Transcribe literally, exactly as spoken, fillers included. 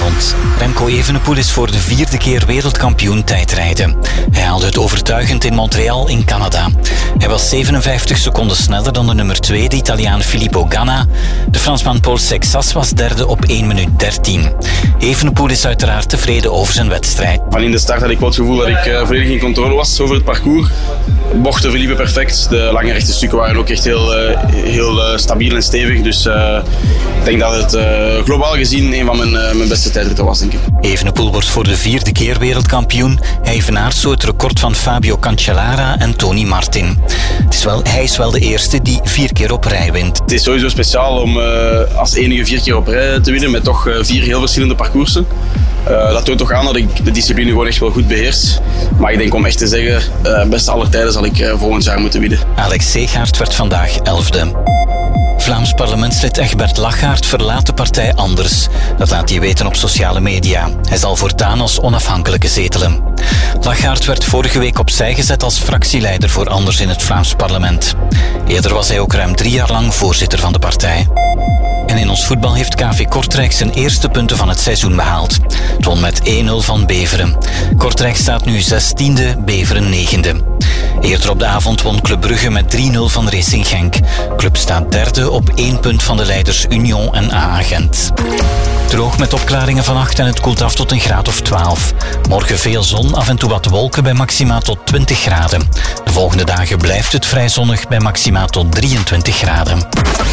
Goedenavond. Remco Evenepoel is voor de vierde keer wereldkampioen tijdrijden. Hij haalde het overtuigend in Montreal in Canada. Hij was zevenenvijftig seconden sneller dan de nummer twee, de Italiaan Filippo Ganna. De Fransman Paul Sexas was derde op één minuut dertien. Evenepoel is uiteraard tevreden over zijn wedstrijd. Van in de start had ik wel het gevoel dat ik uh, volledig in controle was over het parcours. Bochten verliepen perfect. De lange rechte stukken waren ook echt heel, uh, heel uh, stabiel en stevig. Dus uh, ik denk dat het uh, globaal gezien een van mijn, uh, mijn beste tijdritten was, denk ik. Evenepoel wordt voor de vierde keer wereldkampioen. Hij evenaart zo het record van Fabio Cancellara en Tony Martin. Het is wel, hij is wel de eerste die vier keer op rij wint. Het is sowieso speciaal om uh, als enige vier keer op rij te winnen met toch uh, vier heel verschillende parcoursen. Uh, dat toont toch aan dat ik de discipline gewoon echt wel goed beheers. Maar ik denk om echt te zeggen, uh, beste aller tijden zal ik uh, volgend jaar moeten winnen. Alex Segaert werd vandaag elfde. Vlaams parlementslid Egbert Lachaert verlaat de partij Anders. Dat laat hij weten op sociale media. Hij zal voortaan als onafhankelijke zetelen. Lachaert werd vorige week opzij gezet als fractieleider voor Anders in het Vlaams parlement. Eerder was hij ook ruim drie jaar lang voorzitter van de partij. En in ons voetbal heeft K V Kortrijk zijn eerste punten van het seizoen behaald. Het won met één nul van Beveren. Kortrijk staat nu zestiende, Beveren negende. Eerder op de avond won Club Brugge met drie nul van Racing Genk. Club staat derde op één punt van de leiders Union en A A Gent. Droog met opklaringen vannacht en het koelt af tot een graad of twaalf. Morgen veel zon, af en toe wat wolken bij maxima tot twintig graden. De volgende dagen blijft het vrij zonnig bij maxima tot drieëntwintig graden.